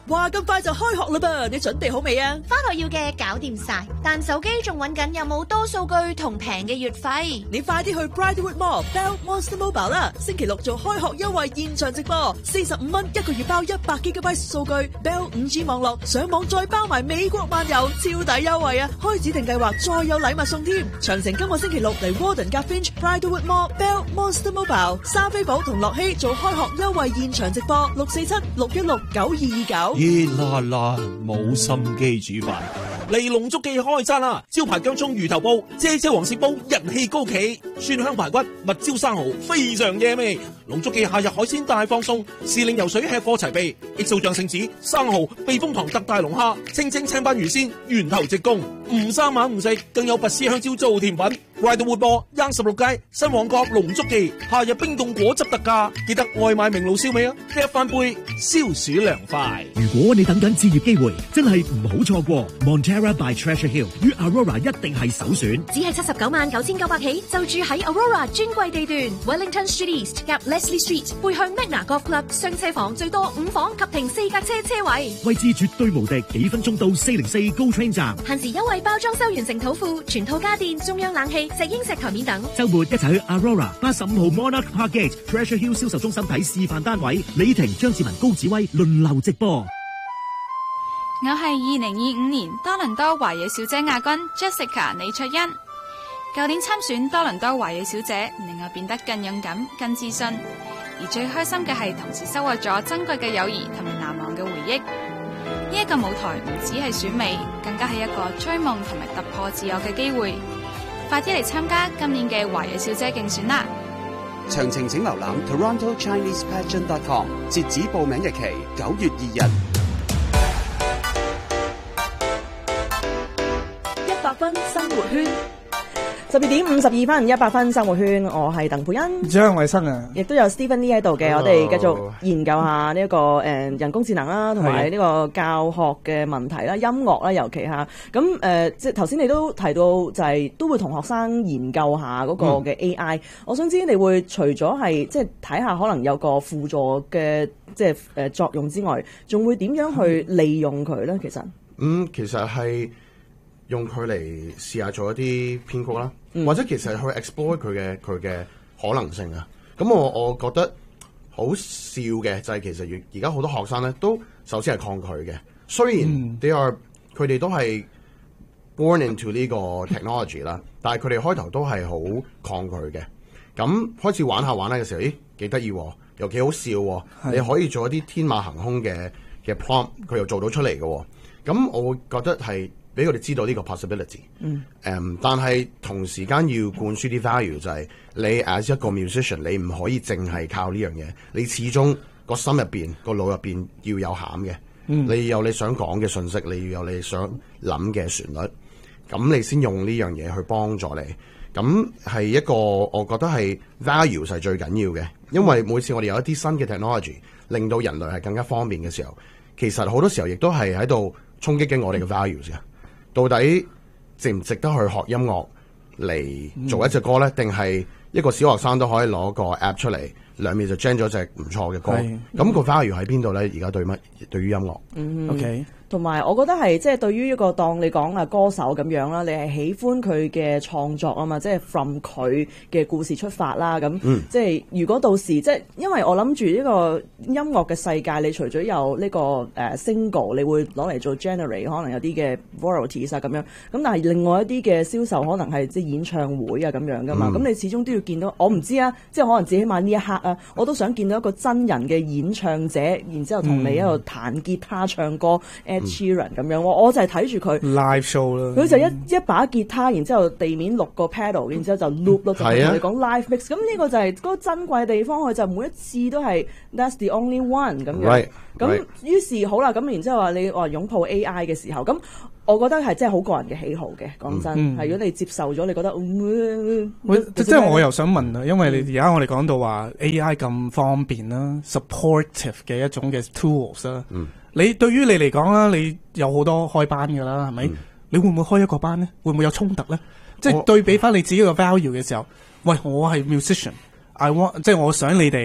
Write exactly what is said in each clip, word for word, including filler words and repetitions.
話咁快就開學啦噃，你準備好未啊？ 返學要嘅搞掂晒，但手機仲揾緊有冇多數據同平嘅月費。 你快啲去 Bridlewood Mall Bell Monster Mobile 啦！星期六做開學優惠現場直播，四十五蚊一個月包一百 G B 數據 ，Bell 五 G 網絡，上網再包埋美國漫遊，超抵優惠啊！開指定計劃再有禮物送添。詳情今個星期六嚟 Warden 夾 Finch Bridlewood Mall Bell Monster Mobile， 莎菲寶同樂希做開學優惠現場直播，六四七六一六九二二九。 熱辣辣，冇心機煮飯。嚟龍足記開餐啦！招牌薑蔥魚頭煲、姐姐黃鱔煲人氣高企，蒜香排骨、蜜椒生蠔非常惹味。龍足記夏日海鮮大放送，時令游水吃貨齊備，X O醬聖子、生蠔、避風塘特大龍蝦、清蒸青斑魚鮮，源頭直供，唔生猛唔食，更有拔絲香蕉做甜品。快到活播，央十六街新旺角龍足記，夏日冰凍果汁特價，記得外賣名爐燒味啊！一翻杯消暑涼快。 如果你等緊置業機會，真係唔好錯過 Montera by Treasure Hill 與 Aurora 一定係首選。 只係七十九萬九千九百起，就住喺 Aurora 專櫃地段 Wellington Street East 夾 Leslie Street， 背向 Magna Golf Club， 雙車房最多五房及停四架車車位， 位置絕對無敵，幾分鐘到四零四 GO Train 站。 限時優惠包裝修完成土庫，全套家電、中央冷氣、石英石台面等。 週末一齊去 Aurora 八十五號 Monarch Parkgate Treasure Hill 銷售中心睇示範單位，李婷、張志文、高子威輪流直播。 我係二零二五年多倫多華裔小姐亞軍 Jessica 李卓欣。舊年參選多倫多華裔小姐，令我變得更勇敢、更自信。而最開心嘅係，同時收穫咗珍貴嘅友誼同埋難忘嘅回憶。呢一個舞台唔只係選美，更加係一個追夢同埋突破自我嘅機會。快啲嚟參加今年嘅華裔小姐競選啦！ 詳情請瀏覽 Toronto Chinese Pageant dot com， 截止報名日期九月二日。 一百分生活圈， 十二點五十二分，一百分生活圈，我係鄧佩欣， 張偉生啊， 亦都有 Stephen Lee 喺度嘅，我哋繼續研究下呢、這、一個誒、呃、人工智能啦，同埋呢個教學嘅問題啦，音樂啦，尤其下咁誒，即係頭先你都提到就係、是、都會同學生研究下嗰個嘅 A I，、嗯、我想知你會除咗係即係睇下可能有個輔助嘅即係誒作用之外，仲會點樣去利用佢咧？其實嗯，其實係用佢嚟試下做一啲編曲啦。嗯、或者其實去 explore 佢嘅佢嘅可能性啊，咁我我覺得好笑嘅就係其實而而家好多學生咧都首先係抗拒嘅，雖然 they are 佢哋都係 born into 呢個 technology 啦，但係佢哋開頭都係好抗拒嘅。咁開始玩下玩下嘅時候，咦幾得意，又幾好笑，你可以做一啲天馬行空嘅嘅 prompt， 佢又做到出嚟嘅。咁我會覺得係俾佢哋知道呢個 possibility，嗯，誒、um，但係同時間要灌輸啲 value， 就係你 as 一個 musician， 你唔可以淨係靠呢樣嘢，你始終個心入邊、個腦入邊要有餡嘅，嗯，你要有你想講嘅信息，你要有你想諗嘅旋律，咁你先用呢樣嘢去幫助你。咁係一個我覺得係 value 係最緊要嘅，因為每次我哋有一啲新嘅 technology， 令到人類係更加方便嘅時候，其實好多時候亦都係喺度衝擊緊我哋嘅 values 嘅。到底值唔值得去學音樂嚟做一隻歌咧？定、嗯、係一個小學生都可以攞個 app 出嚟，兩面就 gen 咗隻唔錯嘅歌？咁個 value 喺邊度咧？而家對乜對於音樂？ 嗯 ，OK。 同埋我覺得係即係對於一個當你講啊歌手咁樣啦，你係喜歡佢嘅創作啊嘛，即係 from 佢嘅故事出發啦。咁、嗯、即係如果到時即係因為我諗住呢個音樂嘅世界，你除咗有呢、這個誒、uh, single， 你會攞嚟做 generate 可能有啲嘅 royalties 啊咁樣。咁但係另外一啲嘅銷售可能係即係演唱會啊咁樣噶嘛。咁、嗯、你始終都要見到，我唔知啊，即係可能自己買呢一刻啊，我都想見到一個真人嘅演唱者，然之後同你一路彈吉他唱歌。嗯 Sheeran 咁樣，我就係睇住佢 live show 啦。 佢就一一把吉他，然之後地面六個 pedal，然之後就 loop 咯，就同你講 live mix。咁呢個就係嗰個珍貴嘅地方，佢就每一次都係 that's the only one 咁樣。咁、right, 於是好啦，咁然之後話你話擁抱 A I 嘅時候，咁我覺得係真係好個人嘅喜好嘅。講真，係、嗯、如果你接受咗，你覺得，嗯、 即係我又想問啊，因為你而家我哋講到話 A I 咁方便啦 ，supportive 嘅一種嘅 tools 啦。嗯你對於你嚟講啦，你有好多開班㗎啦，係咪、嗯？你會唔會開一個班咧？會唔會有衝突咧？即係對比翻你自己個 value 嘅時候，喂，我係 musician，I want， 即係我想你哋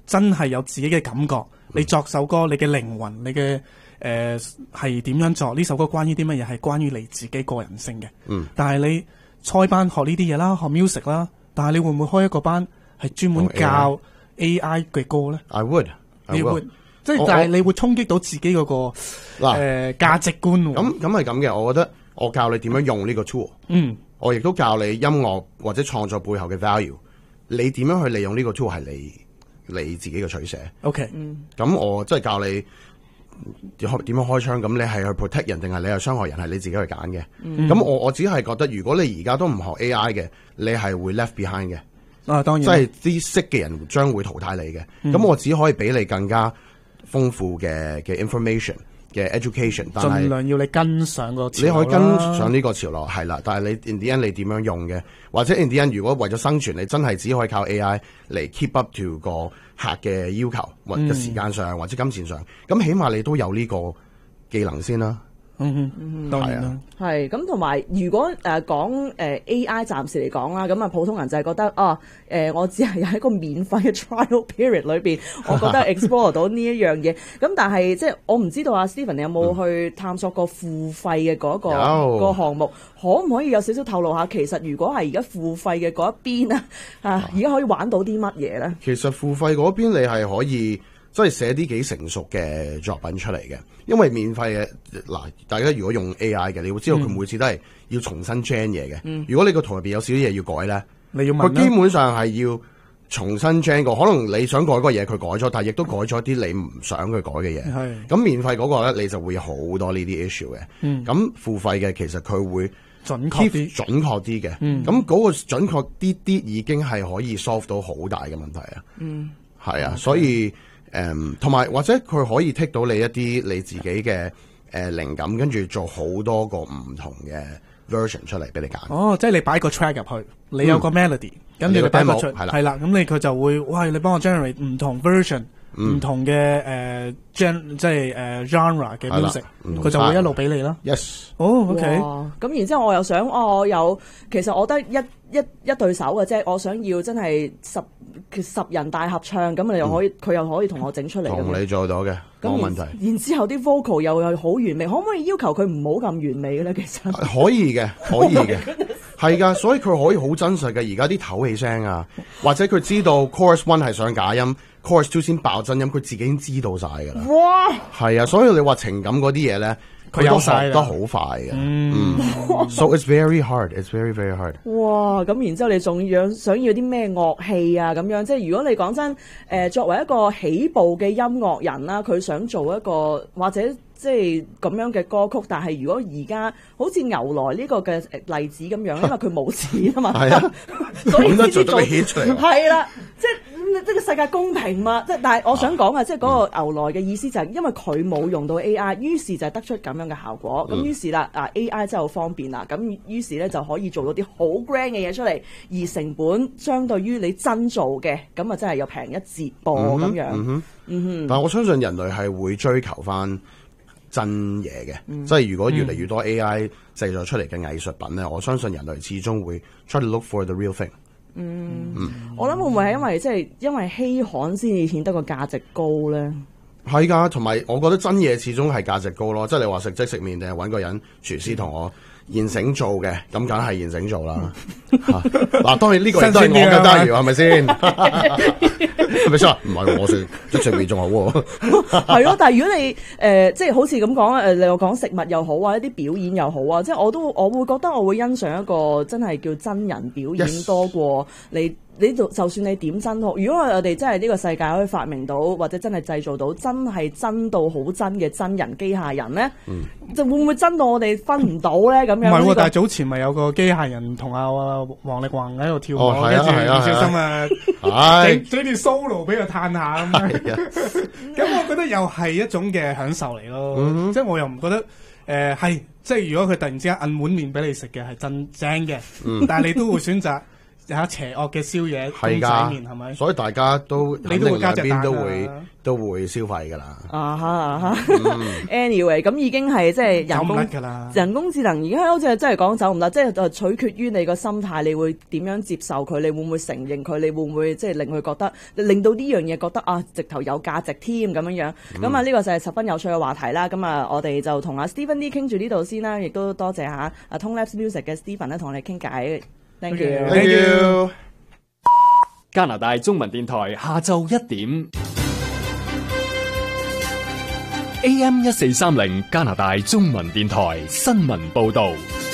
真係有自己嘅感覺。你作首歌，你嘅靈魂，你嘅誒係點樣作？呢首歌關於啲乜嘢？係關於你自己個人性嘅。 嗯。 但係你開班學呢啲嘢啦，學 music 啦，但係你會唔會開一個班係專門教 A I 嘅歌咧 ？I would， 你會即係，但係你會衝擊到自己嗰個誒價值觀。 咁咁係咁嘅，我覺得我教你點樣用呢個 tool。 嗯。我亦都教你音樂或者創作背後嘅 value。你點樣去利用呢個 tool 係你你自己嘅取捨。 OK， 嗯，咁我即係教你點點樣開槍，咁你係去 protect 人定係你係傷害人，係你自己去揀嘅。咁、嗯、我我只係覺得，如果你而家都唔學 A I 嘅，你係會 left behind 嘅。 啊，當然， 即係啲識嘅人將會淘汰你嘅。咁、嗯、我只可以俾你更加豐富嘅嘅 information 嘅 education， 但係盡量要你跟上個潮流， 你可以跟上呢個潮流係啦。但係你 in the end 你點樣用嘅，或者 in the end 如果為咗生存，你真係只可以靠 A I 嚟 keep up to 個客嘅要求，或者時間上、嗯、或者金錢上，咁起碼你都有呢個技能先啦。 嗯嗯，當然啦， 係咁同埋，如果誒講誒 A I 暫時嚟講啦，咁啊普通人就係覺得啊誒、呃，我只係喺一個免費嘅 trial period 裏邊，我覺得 explore 到呢一樣嘢。咁但係即係我唔知道啊 Stephen 你有冇去探索過付費嘅嗰、那個、嗯、個項目，可唔可以有少少透露下？其實如果係而家付費嘅嗰一邊啊，啊而家可以玩到啲乜嘢咧？ 其實付費嗰邊你係可以。即係寫啲幾成熟嘅作品出嚟嘅，因為免費嘅嗱，大家如果用 A I 嘅，你會知道佢每次都係要重新 gen 嘢嘅。嗯、如果你個圖入邊有少啲嘢要改咧， 你要問， 佢基本上係要重新 gen 過。可能你想改嗰個嘢，佢改咗，但係亦都改咗啲你唔想佢改嘅嘢。係咁免費嗰個咧，你就會有好多呢啲 issue 嘅。咁、嗯、付費嘅其實佢會準確啲， 準確啲嘅。咁嗰個準確啲啲已經係可以 solve 到好大嘅問題啊。嗯，係啊，所以。誒，同埋、um, 或者佢可以 take 到你一啲你自己嘅誒靈感，跟住做好多個唔同嘅 version 出嚟俾你揀。 哦，即係你擺個 track 入去，你有個 melody，咁、嗯、你擺個 track 係啦，咁你佢就會，哇！你幫我 generate 唔同 version，唔、嗯、同嘅誒、uh, gen，即係誒、uh, genre 嘅 music，佢就會一路俾你啦。 Yes。 哦 ，OK。 咁然之後我又想，哦，我有其實我得一一一對手嘅啫，我想要真係十。十人大合唱咁，你又可以佢、嗯、又可以同我整出嚟， 同你做到嘅冇問題。 然之後啲 vocal 又係好完美，可唔可以要求佢唔好咁完美嘅咧？其實可以嘅，可以嘅，係噶，所以佢可以好真實嘅。而家啲唞氣聲啊，或者佢知道 chorus one 係上假音，chorus two 先爆真音，佢自己已經知道晒噶啦。哇！係啊，所以你話情感嗰啲嘢咧。佢都學得好快嘅，嗯，嗯，so it's very hard, it's very very hard。 哇，咁然之後你仲要想要啲咩樂器啊？咁樣即係如果你講真，誒、呃，作為一個起步嘅音樂人啦，佢想做一個或者即係咁樣嘅歌曲，但係如果而家好似牛來呢個嘅例子咁樣，因為佢冇錢啊嘛，係啊，所以先至做係啦，即係。即係個世界公平嘛？即係但係我想講啊，即係嗰個牛來嘅意思就係因為佢冇用到 A I， 於是就係得出咁樣嘅效果。咁、嗯、於是啦，啊 A I 真係好方便啦。咁於是咧就可以做到啲好 grand 嘅嘢出嚟，而成本相對於你真做嘅，咁啊真係又平一截噃咁樣。嗯哼，嗯哼。但係我相信人類係會追求翻真嘢嘅，嗯、即係如果越嚟越多 A I 製作出嚟嘅藝術品咧，嗯、我相信人類始終會 try to look for the real thing。 嗯，嗯我諗會唔會係因為即係因為稀罕先至顯得個價值高咧？ 係噶，同埋我覺得真嘢始終係價值高咯。即係你話食即食麵定係搵個人廚師同我現成做嘅，咁梗係現成做啦。嗱，當然呢個亦都係我嘅單元，係咪先？係咪先？唔係我食即食麵仲好喎。 係咯，但係如果你誒、呃、即係好似咁講誒，你話講食物又好啊，一啲表演又好啊，即係我都我會覺得我會欣賞一個真係叫真人表演 Yes. 多過你。你就就算你點真好，如果我哋真係呢個世界可以發明到，或者真係製造到真係真到好真嘅真人機械人咧，嗯、就會唔會真到我哋分唔到咧？咁樣唔係喎， 這個、但係早前咪有個機械人同阿王力宏喺度跳舞，跟住唔小心啊，整整段 solo 俾佢嘆下咁樣。咁我覺得又係一種嘅享受嚟咯，嗯、即係我又唔覺得誒係、呃，即係如果佢突然之間摁碗麵俾你食嘅係真正嘅，嗯、但係你都會選擇。 有邪惡嘅宵夜係公仔麵係咪？ 所以大家都你都會加隻蛋肯定兩邊都會啊都會消費㗎啦。 啊哈啊哈，anyway 咁已經係即係人走唔工甩㗎啦。 人工智能而家好似真係講走唔甩，即係就取決於你個心態，你會點樣接受佢？你會唔會承認佢？你會唔會即係令佢覺得令到呢樣嘢覺得啊，直頭有價值添咁樣樣？咁啊呢個就係十分有趣嘅話題啦。咁啊我哋就同阿 Stephen Lee 傾住呢度先啦，亦都多謝下阿 Tone Labs Music 嘅 Stephen 咧同我哋傾偈。Thank you。 Thank you。 加拿大中文電台下晝一點 A M 一四三零加拿大中文電台新聞報道。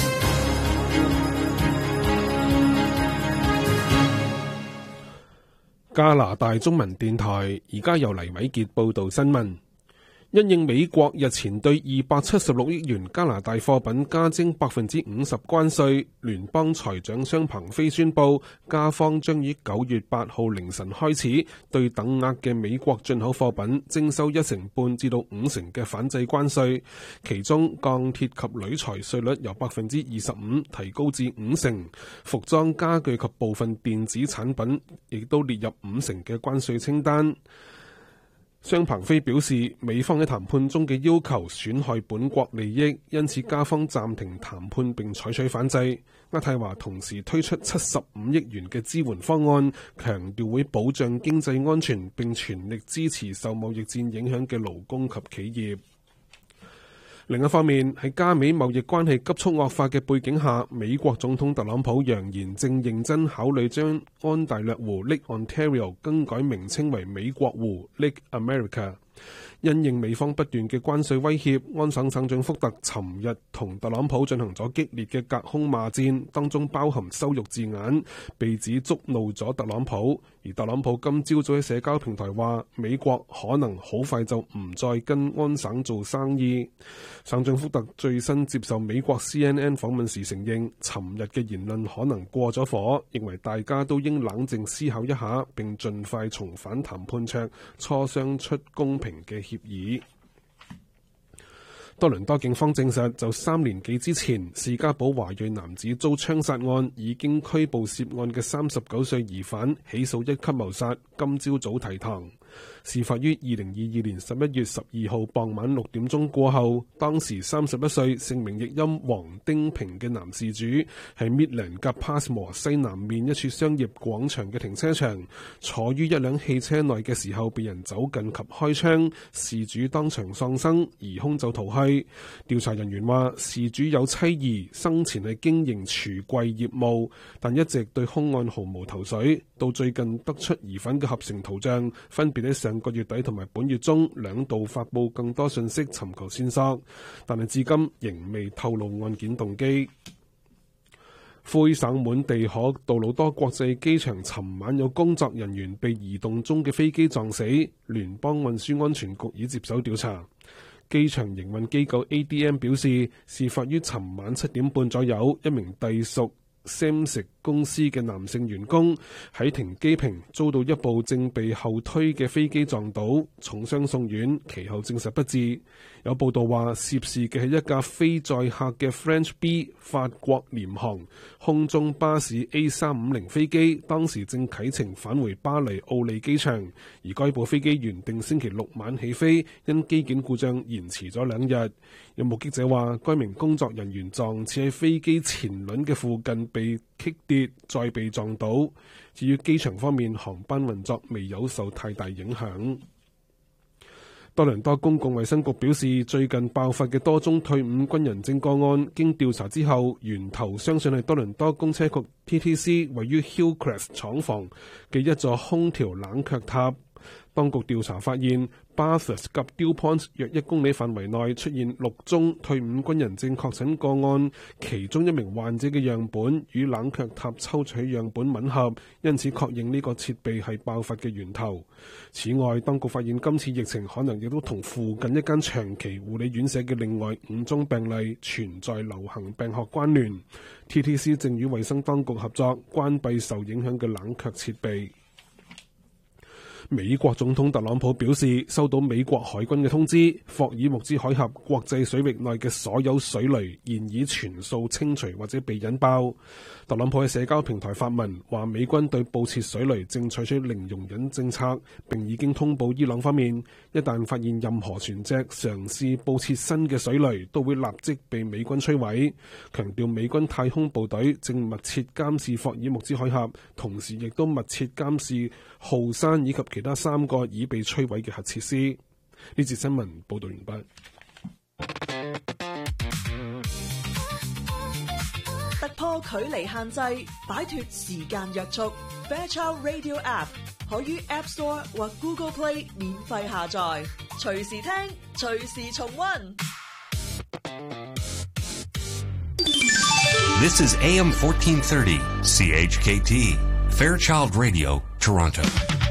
加拿大中文電台而家由黎偉傑報道新聞。因應美國日前對二百七十六億元加拿大貨品加徵百分之五十關稅，聯邦財長商鵬飛宣布，加方將於九月八號凌晨開始對等額嘅美國進口貨品徵收一成半至到五成嘅反制關稅，其中鋼鐵及鋁材稅率由百分之二十五提高至五成，服裝家具及部分電子產品亦都列入五成嘅關稅清單。商鵬飛表示，美方喺談判中嘅要求損害本國利益，因此加方暫停談判並採取反制。渥太華同時推出七十五億元嘅支援方案，強調會保障經濟安全並全力支持受貿易戰影響嘅勞工及企業。另一方面，喺加美貿易關係急速惡化嘅背景下，美國總統特朗普揚言正認真考慮將安大略湖 Lake Ontario 更改名稱為美國湖 Lake America。因應美方不斷嘅關稅威脅，安省省長福特尋日同特朗普進行咗激烈嘅隔空罵戰，當中包含羞辱字眼，被指觸怒咗特朗普。而特朗普今朝早喺社交平台話，美國可能好快就唔再跟安省做生意。省長福特最新接受美國 C N N 訪問時承認，尋日嘅言論可能過咗火，認為大家都應冷靜思考一下，並盡快重返談判桌，磋商出公平嘅協議。多倫多警方證實，就三年幾之前士嘉堡華裔男子遭槍殺案，已經拘捕涉案嘅三十九歲疑犯，起訴一級謀殺，今朝早提堂。事發於二零二二年十一月十二號傍晚六點鐘過後，當時三十一歲、姓名譯音黃丁平嘅男事主喺 Midland 及 Passmore 西南面一處商業廣場嘅停車場，坐於一輛汽車內嘅時候，被人走近及開槍，事主當場喪生，疑兇就逃去。調查人員話，事主有妻兒，生前係經營櫥櫃業務，但一直對兇案毫無頭緒。到最近得出疑犯嘅合成圖像，分別喺上個月底同埋本月中兩度發布更多信息尋求線索，但係至今仍未透露案件動機。魁省滿地可杜魯多國際機場尋晚有工作人員被移動中嘅飛機撞死，聯邦運輸安全局已接手調查。機場營運機構 A D M 表示，事發於尋晚七點半左右，一名隸屬 Samsic 公司嘅男性員工喺停機坪遭到一部正被後推嘅飛機撞倒，重傷送院，其後證實不治。有報道話，涉事嘅係一架非載客嘅 French B 法國廉航空中巴士 A 三五零飛機，當時正啟程返回巴黎奧利機場，而該部飛機原定星期六晚起飛，因機件故障延遲咗兩日。有目擊者話，該名工作人員撞刺喺飛機前輪嘅附近被棘跌，再被撞倒。至於機場方面，航班運作未有受太大影響。多倫多公共衛生局表示，最近爆發嘅多宗退伍軍人證個案，經調查之後，源頭相信係多倫多公車局 T T C 位於 Hillcrest 廠房嘅一座空調冷卻塔。當局調查發現， Bathurst 及 Dupont 約一公里範圍內出現六宗退伍軍人證確診個案，其中一名患者嘅樣本與冷卻塔抽取樣本吻合，因此確認呢個設備係爆發嘅源頭。此外，當局發現今次疫情可能亦都同附近一間長期護理院舍嘅另外五宗病例存在流行病學關聯。T T C 正與衛生當局合作，關閉受影響嘅冷卻設備。 美國總統特朗普表示，收到美國海軍嘅通知，霍爾木茲海峽國際水域內嘅所有水雷現已全數清除或者被引爆。特朗普喺社交平台發文話，美軍對布設水雷正採取零容忍政策，並已經通報伊朗方面，一旦發現任何船隻嘗試布設新嘅水雷，都會立即被美軍摧毀。強調美軍太空部隊正密切監視霍爾木茲海峽，同時亦都密切監視浩山以及其他三個已被摧毀嘅核設施。呢節新聞報道完畢。 突破距離限制，擺脫時間約束。Fairchild Radio App 可於 App Store 或 Google Play 免費下載，隨時聽，隨時重溫。 This is A M fourteen thirty, C H K T, Fairchild Radio, Toronto.